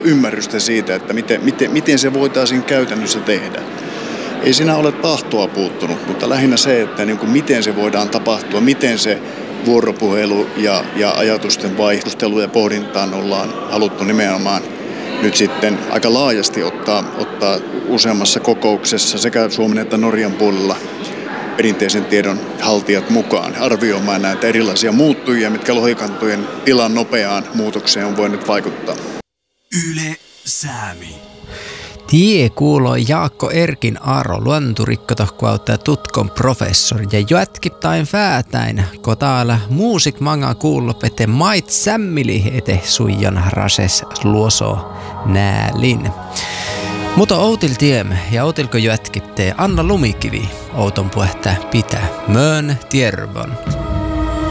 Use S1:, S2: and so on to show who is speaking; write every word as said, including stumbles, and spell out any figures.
S1: ymmärrystä siitä, että miten, miten, miten se voitaisiin käytännössä tehdä. Ei siinä ole tahtoa puuttunut, mutta lähinnä se, että niin kuin miten se voidaan tapahtua, miten se vuoropuhelu ja, ja ajatusten vaihtelu ja pohdintaan ollaan haluttu nimenomaan nyt sitten aika laajasti ottaa, ottaa useammassa kokouksessa sekä Suomen että Norjan puolella perinteisen tiedon haltijat mukaan arvioimaan näitä erilaisia muuttujia, mitkä lohikantojen tilan nopeaan muutokseen on voinut vaikuttaa.
S2: Yle Säämi.
S3: Tie kuuloo Jaakko Erkin Aro, luonturikkotohkuauttaa tutkon professori ja jätkittain fäätäin, kun täällä muusik manga kuulop, ete mait sämmili ete suijan rases luoso näälin. Mutta outil tiemme ja outilko jätkittee Anna Lumikivi, outon puhetta pitää möön tiervon.